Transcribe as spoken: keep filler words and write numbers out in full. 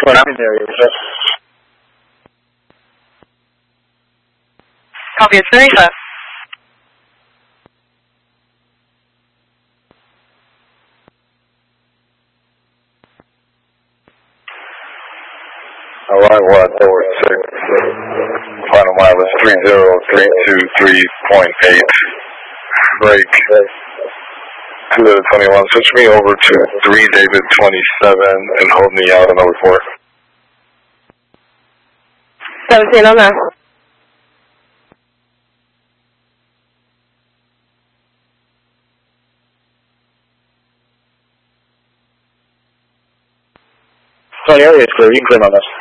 for now. Area. Copy, it's thirty-five. Alright, one four six. Final mile is three zero three two three point eight. Break. two to twenty-one. Switch me over to three David twenty-seven and hold me out on over four. seventeen on that. So the area is clear. You can clear on this.